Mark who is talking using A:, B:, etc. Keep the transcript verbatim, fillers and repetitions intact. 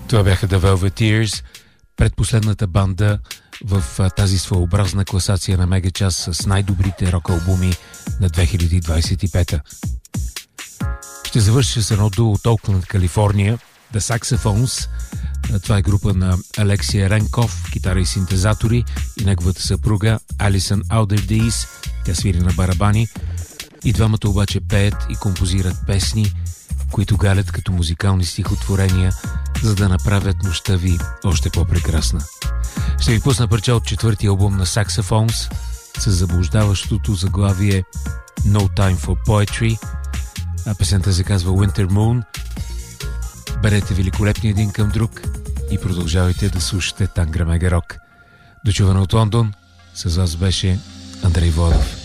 A: Това бяха The Velveteers, предпоследната банда в тази своеобразна класация на Мегачас с най-добрите рок-албуми на две хиляди двадесет и пета. Ще завърша с едно дуо от Оукланд, Калифорния, The Saxophones. Това е група на Алексия Ренков, китара и синтезатори, и неговата съпруга Алисън Алдердейс. Тя свири на барабани. И двамата обаче пеят и композират песни, които галят като музикални стихотворения, за да направят нощта ви още по-прекрасна. Ще ви пусна парча от четвъртия албум на Saxophones с заблуждаващото заглавие No Time for Poetry, а песента се казва Winter Moon. Бъдете великолепни един към друг и продължавайте да слушате Тангра Мега Рок. Дочуване от Лондон, с вас беше Андрей Владов.